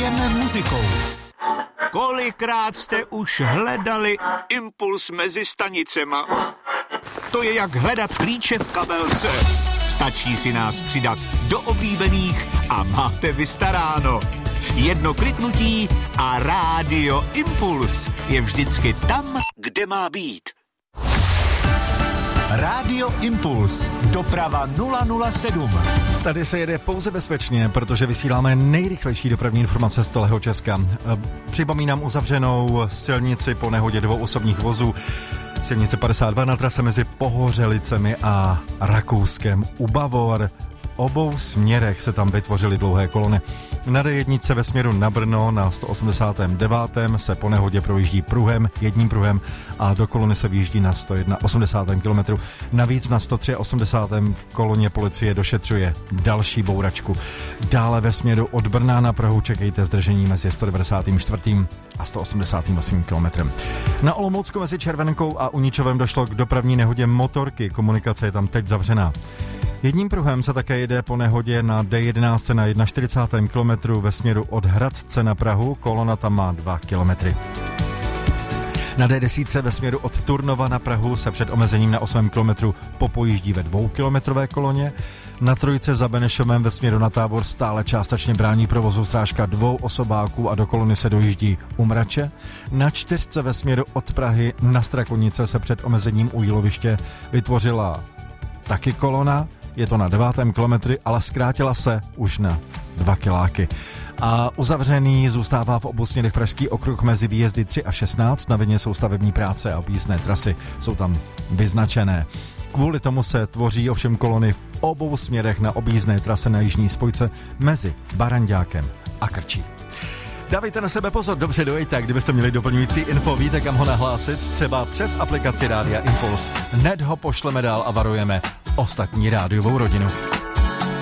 příjemné muzikou. Kolikrát jste už hledali impuls mezi stanicema? To je jak hledat klíče v kabelce. Stačí si nás přidat do oblíbených a máte vystaráno. Jedno kliknutí a Rádio Impuls je vždycky tam, kde má být. Rádio Impuls. Doprava 007. Tady se jede pouze bezpečně, protože vysíláme nejrychlejší dopravní informace z celého Česka. Připomínám uzavřenou silnici po nehodě 2 osobních vozů. Silnice 52 na trase mezi Pohořelicemi a Rakouskem u Bavor. V obou směrech se tam vytvořily dlouhé kolony. Na D1 ve směru na Brno na 189. se po nehodě projíždí jedním pruhem a do kolony se vyjíždí na 181 km. Navíc na 183. v koloně policie došetřuje další bouračku. Dále ve směru od Brna na Prahu čekejte zdržení mezi 194. a 188 km. Na Olomoucku mezi Červenkou a Uničovem došlo k dopravní nehodě motorky. Komunikace je tam teď zavřená. Jedním pruhem se také jede po nehodě na D11 na 41. kilometru ve směru od Hradce na Prahu. Kolona tam má 2 kilometry. Na D10 ve směru od Turnova na Prahu se před omezením na 8 kilometru popojíždí ve 2kilometrové koloně. Na Trojce za Benešovem ve směru na Tábor stále částečně brání provozu strážka 2 osobáků a do kolony se dojíždí u Mrače. Na 4 ve směru od Prahy na Strakonice se před omezením u Jíloviště vytvořila taky kolona. Je to na 9. kilometru, ale zkrátila se už na 2 kiláky. A uzavřený zůstává v obou směrech Pražský okruh mezi výjezdy 3 a 16. Na vině jsou stavební práce a objízdné trasy jsou tam vyznačené. Kvůli tomu se tvoří ovšem kolony v obou směrech na objízdné trase na jižní spojce mezi Baranďákem a Krčí. Dávejte na sebe pozor, dobře dojďte, kdybyste měli doplňující info, víte kam ho nahlásit, třeba přes aplikaci Rádia Impuls. Hned ho pošleme dál a varujeme ostatní rádiovou rodinu.